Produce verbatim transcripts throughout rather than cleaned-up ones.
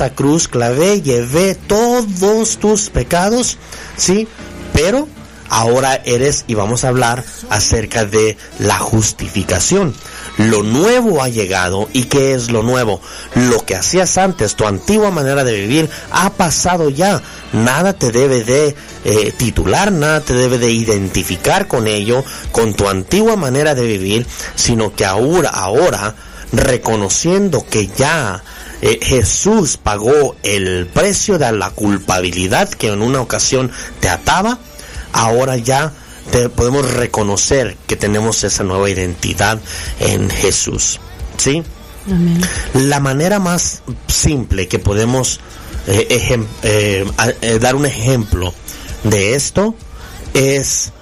esta cruz clavé, llevé todos tus pecados, ¿sí? Pero ahora eres, y vamos a hablar acerca de la justificación. Lo nuevo ha llegado. ¿Y qué es lo nuevo? Lo que hacías antes, tu antigua manera de vivir, ha pasado ya. Nada te debe de eh, titular, nada te debe de identificar con ello, con tu antigua manera de vivir, sino que ahora, ahora, reconociendo que ya eh, Jesús pagó el precio de la culpabilidad que en una ocasión te ataba, ahora ya te podemos reconocer que tenemos esa nueva identidad en Jesús, ¿sí? Amén. La manera más simple que podemos eh, ejem- eh, eh, dar un ejemplo de esto es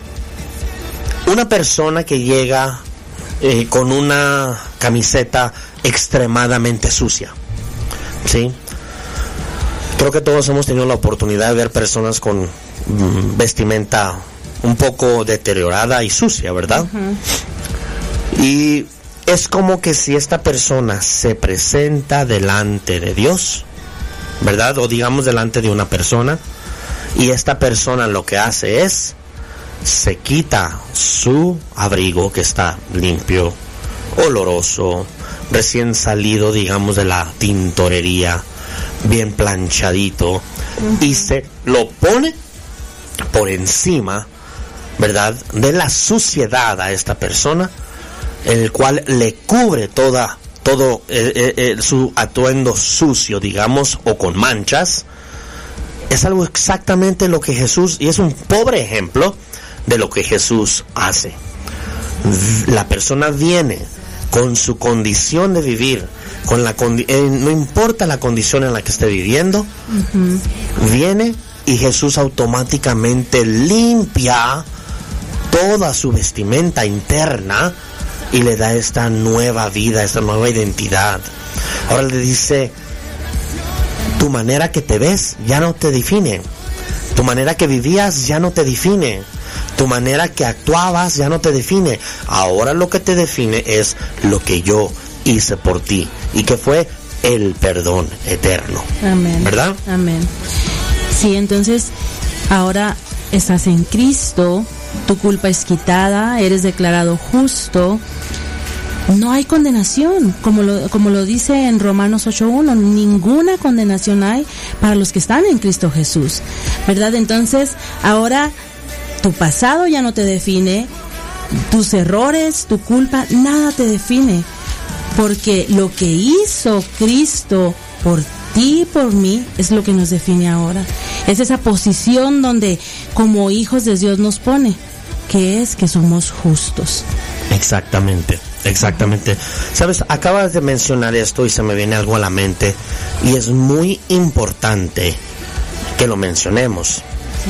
una persona que llega eh, con una camiseta extremadamente sucia, ¿sí? Creo que todos hemos tenido la oportunidad de ver personas con mm, vestimenta un poco deteriorada y sucia, ¿verdad? Uh-huh. Y es como que si esta persona se presenta delante de Dios, ¿verdad? O digamos delante de una persona, y esta persona lo que hace es, se quita su abrigo que está limpio, oloroso, recién salido, digamos, de la tintorería, bien planchadito, uh-huh. y se lo pone por encima, ¿verdad?, de la suciedad a esta persona, el cual le cubre toda, todo eh, eh, eh, su atuendo sucio, digamos, o con manchas. Es algo exactamente lo que Jesús, y es un pobre ejemplo de lo que Jesús hace. La persona viene con su condición de vivir, con la condi- eh, no importa la condición en la que esté viviendo, uh-huh. viene y Jesús automáticamente limpia toda su vestimenta interna y le da esta nueva vida, esta nueva identidad. Ahora le dice, tu manera que te ves ya no te define, tu manera que vivías ya no te define, tu manera que actuabas ya no te define. Ahora lo que te define es lo que yo hice por ti, y que fue el perdón eterno. Amén. ¿Verdad? Amén. Sí, entonces ahora estás en Cristo, tu culpa es quitada, eres declarado justo, no hay condenación, como lo, como lo dice en Romanos ocho uno, ninguna condenación hay para los que están en Cristo Jesús, ¿verdad? Entonces ahora tu pasado ya no te define, tus errores, tu culpa, nada te define, porque lo que hizo Cristo por ti y por mí es lo que nos define ahora. Es esa posición donde como hijos de Dios nos pone, que es que somos justos. Exactamente, exactamente. Sabes, acabas de mencionar esto y se me viene algo a la mente, y es muy importante que lo mencionemos.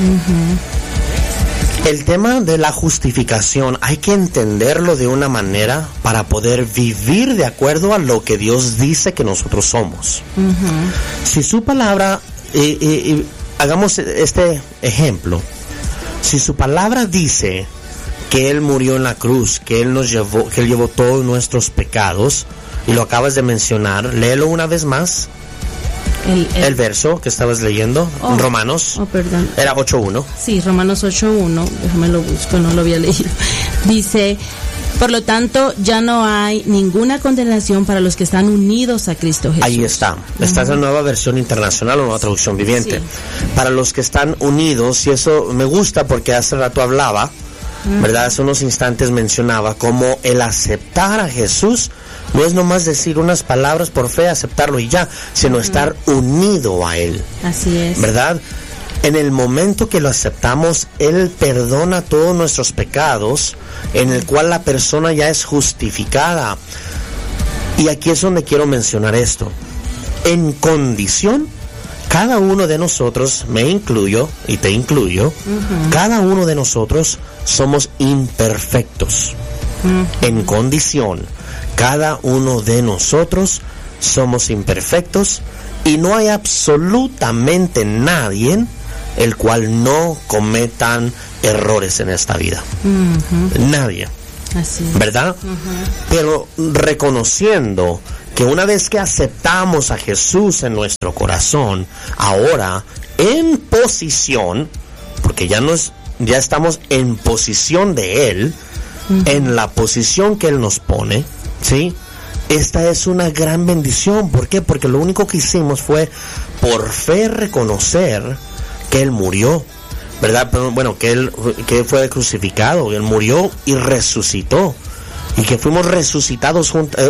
Uh-huh. El tema de la justificación hay que entenderlo de una manera para poder vivir de acuerdo a lo que Dios dice que nosotros somos. Uh-huh. Si su palabra, eh, eh, hagamos este ejemplo, si su palabra dice que Él murió en la cruz, que Él nos llevó, que Él llevó todos nuestros pecados, y lo acabas de mencionar, léelo una vez más. El, el, el verso que estabas leyendo, oh, Romanos, oh, perdón. Era ocho uno. Sí, Romanos ocho uno, déjame lo busco, no lo había leído. Dice, por lo tanto, ya no hay ninguna condenación para los que están unidos a Cristo Jesús. Ahí está, esta uh-huh. es la nueva versión internacional o nueva traducción viviente. Sí. Para los que están unidos, y eso me gusta porque hace rato hablaba, uh-huh. ¿verdad? Hace unos instantes mencionaba cómo el aceptar a Jesús no es nomás decir unas palabras por fe, aceptarlo y ya, sino uh-huh. estar unido a Él. Así es. ¿Verdad? En el momento que lo aceptamos, Él perdona todos nuestros pecados, en el cual la persona ya es justificada. Y aquí es donde quiero mencionar esto. En condición, cada uno de nosotros, me incluyo y te incluyo, uh-huh. cada uno de nosotros somos imperfectos. Uh-huh. En condición, cada uno de nosotros somos imperfectos, y no hay absolutamente nadie el cual no cometan errores en esta vida. Uh-huh. Nadie. Así. ¿Verdad? Uh-huh. Pero reconociendo que una vez que aceptamos a Jesús en nuestro corazón, ahora en posición, porque ya no es, ya estamos en posición de Él, uh-huh. en la posición que Él nos pone, ¿sí? Esta es una gran bendición. ¿Por qué? Porque lo único que hicimos fue por fe reconocer que Él murió, ¿verdad? Pero, bueno, que Él que fue crucificado, Él murió y resucitó, y que fuimos resucitados junt, eh,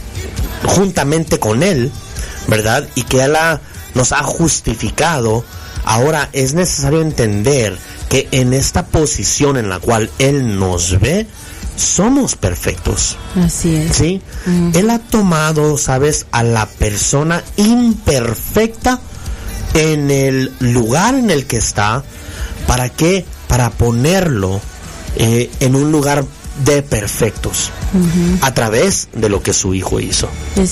juntamente con Él, ¿verdad? Y que Él ha, nos ha justificado. Ahora es necesario entender que en esta posición en la cual Él nos ve, somos perfectos. Así es. ¿Sí? Uh-huh. Él ha tomado, ¿sabes?, a la persona imperfecta en el lugar en el que está. ¿Para qué? Para ponerlo eh, en un lugar de perfectos, uh-huh. a través de lo que su Hijo hizo. Es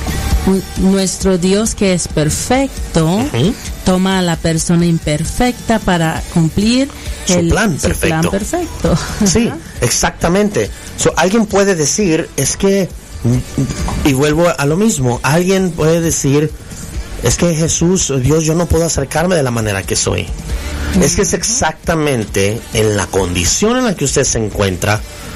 nuestro Dios, que es perfecto, uh-huh. toma a la persona imperfecta para cumplir su el, plan su perfecto. Plan perfecto. Sí, exactamente. So, alguien puede decir, es que, y vuelvo a lo mismo, alguien puede decir, es que Jesús, Dios, yo no puedo acercarme de la manera que soy. Uh-huh. Es que es exactamente en la condición en la que usted se encuentra,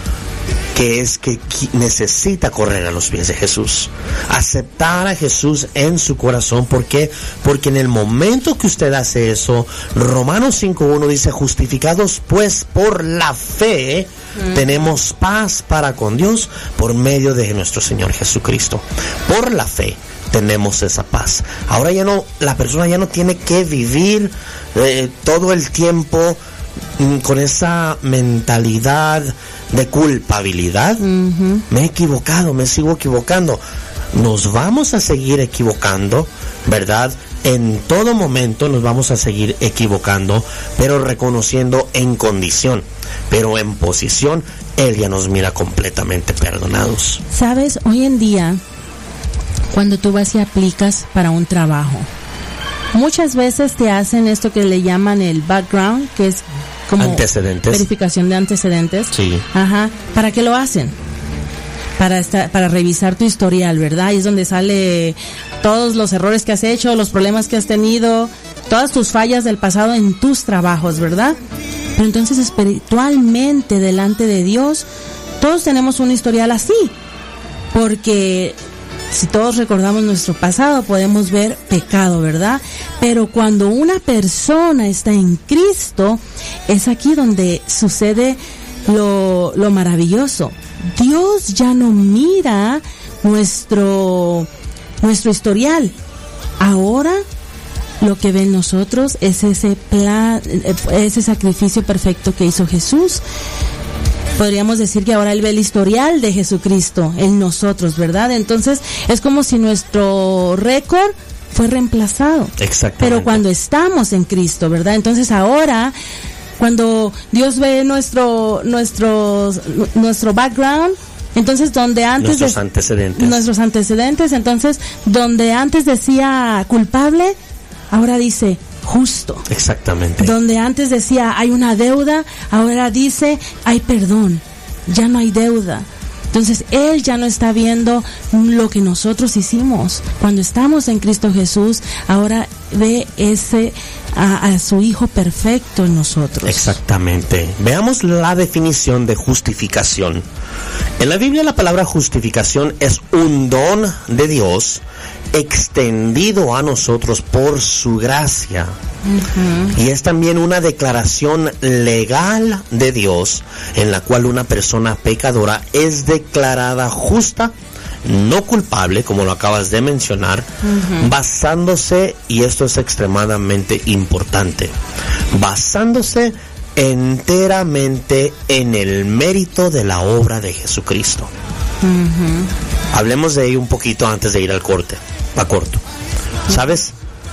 que es que necesita correr a los pies de Jesús, aceptar a Jesús en su corazón. ¿Por qué? Porque en el momento que usted hace eso, Romanos cinco uno dice, justificados pues por la fe, mm. tenemos paz para con Dios por medio de nuestro Señor Jesucristo. Por la fe tenemos esa paz. Ahora ya no, la persona ya no tiene que vivir eh, todo el tiempo mm, con esa mentalidad de culpabilidad. Uh-huh. Me he equivocado, me sigo equivocando. Nos vamos a seguir equivocando, ¿verdad? En todo momento nos vamos a seguir equivocando, pero reconociendo en condición, pero en posición, Él ya nos mira completamente perdonados. Sabes, hoy en día, cuando tú vas y aplicas para un trabajo, muchas veces te hacen esto que le llaman el background, que es como antecedentes. Verificación de antecedentes. Sí. Ajá. ¿Para qué lo hacen? Para esta, para revisar tu historial, ¿verdad? Y es donde sale todos los errores que has hecho, los problemas que has tenido, todas tus fallas del pasado en tus trabajos, ¿verdad? Pero entonces espiritualmente delante de Dios, todos tenemos un historial así, porque si todos recordamos nuestro pasado, podemos ver pecado, ¿verdad? Pero cuando una persona está en Cristo, es aquí donde sucede lo, lo maravilloso. Dios ya no mira nuestro, nuestro historial. Ahora lo que ve en nosotros es ese plan, ese sacrificio perfecto que hizo Jesús. Podríamos decir que ahora Él ve el historial de Jesucristo en nosotros, ¿verdad? Entonces es como si nuestro récord fue reemplazado. Exactamente. Pero cuando estamos en Cristo, ¿verdad? Entonces ahora, cuando Dios ve nuestro nuestro nuestro background, entonces donde antes nuestros de, antecedentes nuestros antecedentes, entonces donde antes decía culpable, ahora dice justo. Exactamente. Donde antes decía hay una deuda, ahora dice hay perdón. Ya no hay deuda. Entonces Él ya no está viendo lo que nosotros hicimos. Cuando estamos en Cristo Jesús, ahora ve ese a, a su Hijo perfecto en nosotros. Exactamente. Veamos la definición de justificación. En la Biblia la palabra justificación es un don de Dios extendido a nosotros por su gracia. Uh-huh. Y es también una declaración legal de Dios en la cual una persona pecadora es declarada justa, no culpable, como lo acabas de mencionar, uh-huh. basándose, y esto es extremadamente importante, basándose enteramente en el mérito de la obra de Jesucristo. Uh-huh. Hablemos de ello un poquito antes de ir al corte, a corto. ¿Sabes?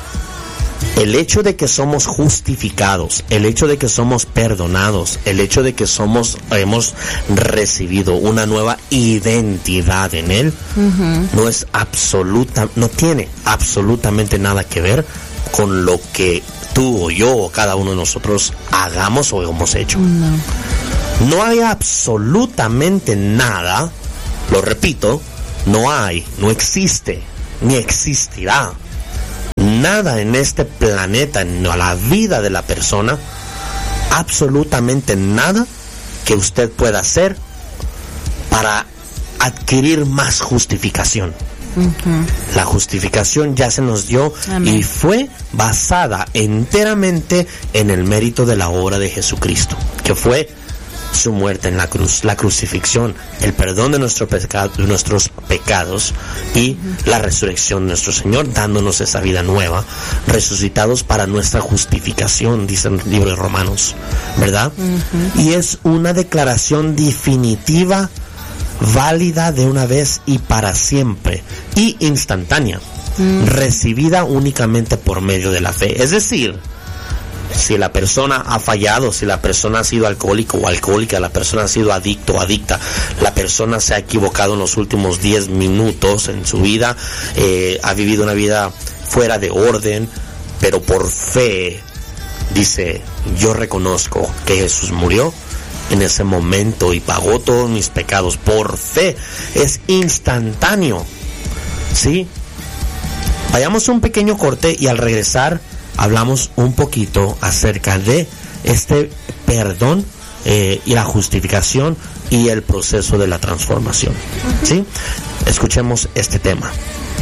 El hecho de que somos justificados, el hecho de que somos perdonados, el hecho de que somos, hemos recibido una nueva identidad en Él, uh-huh. no es absoluta, no tiene absolutamente nada que ver con lo que tú o yo o cada uno de nosotros hagamos o hemos hecho. No, no hay absolutamente nada, lo repito, no hay, no existe, ni existirá nada en este planeta, en la vida de la persona, absolutamente nada que usted pueda hacer para adquirir más justificación. Uh-huh. La justificación ya se nos dio. Amén. Y fue basada enteramente en el mérito de la obra de Jesucristo, que fue su muerte en la cruz, la crucifixión, el perdón de, nuestro peca- de nuestros pecados y uh-huh. la resurrección de nuestro Señor, dándonos esa vida nueva, resucitados para nuestra justificación, dice el libro de Romanos, ¿verdad? Uh-huh. Y es una declaración definitiva, válida de una vez y para siempre, y instantánea, uh-huh. recibida únicamente por medio de la fe. Es decir, si la persona ha fallado, si la persona ha sido alcohólico o alcohólica, la persona ha sido adicto o adicta, la persona se ha equivocado en los últimos diez minutos en su vida, eh, ha vivido una vida fuera de orden, pero por fe dice, yo reconozco que Jesús murió en ese momento y pagó todos mis pecados por fe. Es instantáneo, ¿sí? Vayamos a un pequeño corte y al regresar hablamos un poquito acerca de este perdón eh, y la justificación y el proceso de la transformación. ¿Sí? Escuchemos este tema.